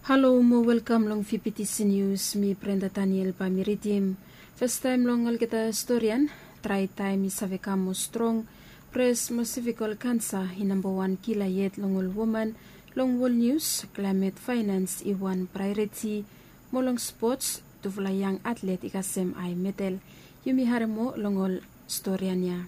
Hello mo welcome long PPTC News mi Brenda Daniel pamiritim. First time long al kita historian try time isavekamo strong press mo cervical cancer hi number 1 kila yet longol woman long world news climate finance iwan priority mo long sports tuvla young athlete ikasem ay medal yumi haremo longol historianya.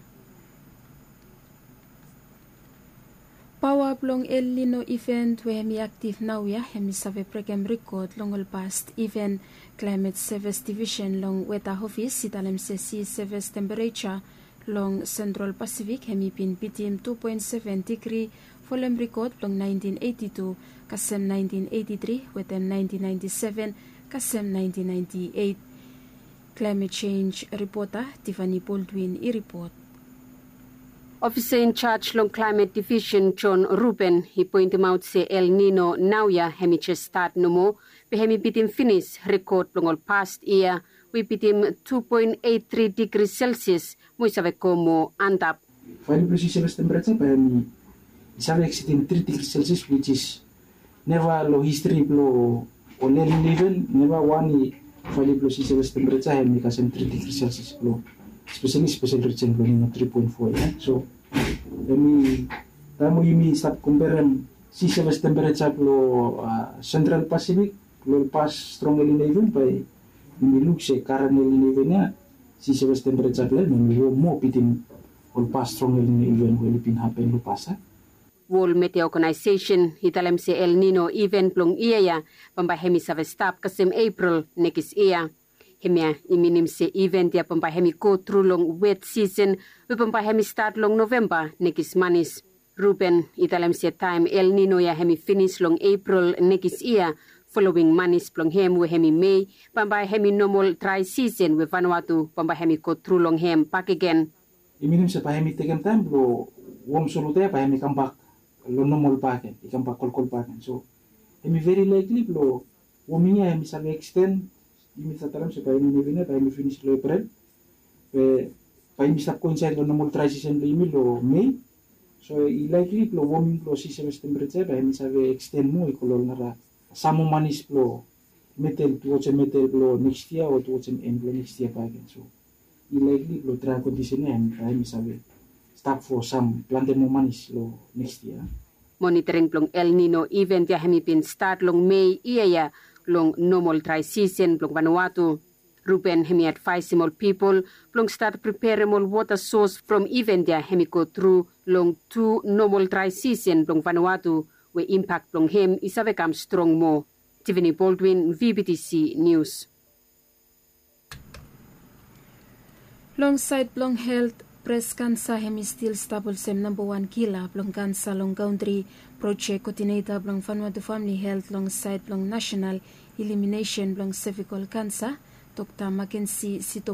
Power plong El Nino event we hemi active now ya hemi save program record longol past event climate service division long weather office sitalem sesi service temperature long Central Pacific hemi pin bitim 2.7 degree folem record long 1982 kasem 1983 within 1997 kasem 1998 climate change reporter Tiffany Baldwin i-report. Officer in charge long climate division John Ruben he pointed out say El Nino now ya hemi just start no more be hemi bitim finish record long past year we bitim 2.83 degrees Celsius mo isave como andap. Final precise temperature pa hemi isave exceeding 3 degrees Celsius which is never low history blow on El level never one final precise temperature hemi kasem 3 degrees Celsius blow. Especially special region blow 3.4 ya. So kami tamu yumi start compare sea surface temperature blow Central Pacific blow pas strong El Nino by yumi look se current El Nino nya sea surface temperature blow yumi mo bitin all pas strong El Nino will pin happen lo pasa. World Meteor Organization hitalem se El Nino event blong iya pamba hemi save stop kasem April next year. Hemia iminim se event ya pampa hemi go through long wet season we pampa hemi start long November next manis. Ruben italem se time El Nino ya hemi finish long April next year following manis long hem we hemi May pampa hemi normal dry season we Vanuatu pampa hemi go through long hem back again. Iminim se pa hemi taken time lo warm solute pa hemi come back lo normal back ikam back kol back so hemi very likely lo warming ya hemi save extend Imi sataram se pa ini vina pa imi finish lo April pa imi start coincide lo normal dry season lo imi lo May so I likely lo warming lo sea surface temperature pa imi save extend mo ikolol nara samo manis lo metal towards metal lo next year or towards end lo next year pa again so I likely lo dry condition pa imi save start for some plante mo manis lo next year. Monitoring plong El Nino event ya hemi pin start long May iya long normal dry season plong Vanuatu. Ruben hemi advise small people plong start prepare more water source from event ya hemi go through long 2 normal dry season plong Vanuatu we impact plong hem isave kam strong mo. Tiffany Baldwin, VPTC News. Long side plong health breast cancer hemi still stable sem number 1 kila plong cancer long country project coordinator plong Vanuatu Family Health long side plong national elimination plong cervical cancer Dr. Mackenzie Sito